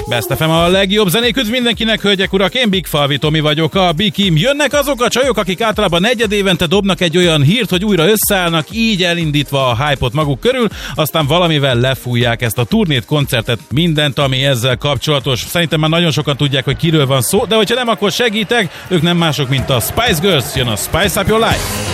Best FM a legjobb zenék, üdv mindenkinek, hölgyek, urak, én Big Falvi Tomi vagyok, a Bikim. Jönnek azok a csajok, akik általában negyed évente dobnak egy olyan hírt, hogy újra összeállnak, így elindítva a hype-ot maguk körül, aztán valamivel lefújják ezt a turnét, koncertet, mindent, ami ezzel kapcsolatos. Szerintem már nagyon sokan tudják, hogy kiről van szó, de hogyha nem, akkor segítek, ők nem mások, mint a Spice Girls, jön a Spice Up Your Life.